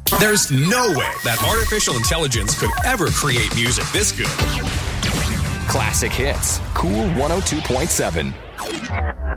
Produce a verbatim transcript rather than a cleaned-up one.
There's no way that artificial intelligence could ever create music this good. Classic hits. Cool one oh two point seven.